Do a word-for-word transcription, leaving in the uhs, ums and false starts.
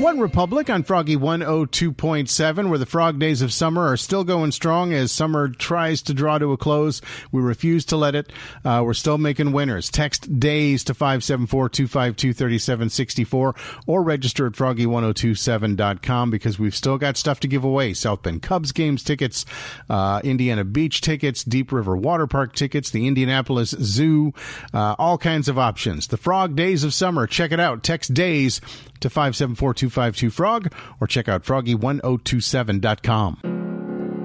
One Republic on Froggy one oh two point seven, where the frog days of summer are still going strong as summer tries to draw to a close. We refuse to let it. Uh, we're still making winners. Text DAYS to five seven four, two five two, three seven six four or register at froggy one oh two seven dot com because we've still got stuff to give away. South Bend Cubs games tickets, uh, Indiana Beach tickets, Deep River Water Park tickets, the Indianapolis Zoo, uh, all kinds of options. The Frog Days of Summer. Check it out. Text DAYS to five seven four, two five two, frog or check out froggy one oh two seven dot com.